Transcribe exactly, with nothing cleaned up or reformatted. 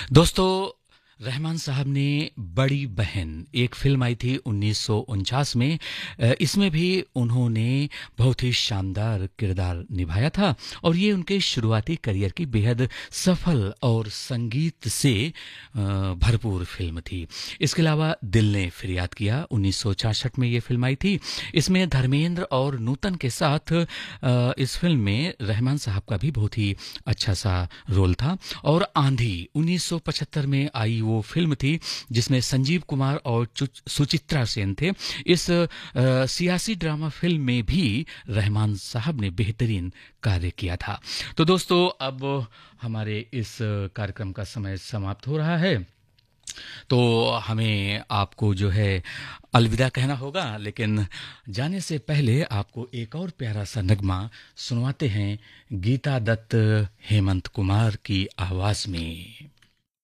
दोस्तों, रहमान साहब ने बड़ी बहन एक फ़िल्म आई थी उन्नीस सौ उनचास में। अ, इसमें भी उन्होंने बहुत ही शानदार किरदार निभाया था और ये उनके शुरुआती करियर की बेहद सफल और संगीत से अ, भरपूर फ़िल्म थी। इसके अलावा दिल ने फ़रियाद किया उन्नीस सौ छियासठ में ये फ़िल्म आई थी। इसमें धर्मेंद्र और नूतन के साथ अ, इस फ़िल्म में रहमान साहब का भी बहुत ही अच्छा सा रोल था। और आंधी उन्नीस सौ पचहत्तर में आई वो फिल्म थी जिसमें संजीव कुमार और चु- सुचित्रा सेन थे। इस अ, सियासी ड्रामा फिल्म में भी रहमान साहब ने बेहतरीन कार्य किया था। तो दोस्तों, अब हमारे इस अ, कार्यक्रम का समय समाप्त हो रहा है, तो हमें आपको जो है अलविदा कहना होगा। लेकिन जाने से पहले आपको एक और प्यारा सा नगमा सुनवाते हैं गीता दत्त हेमंत कुमार की आवाज में।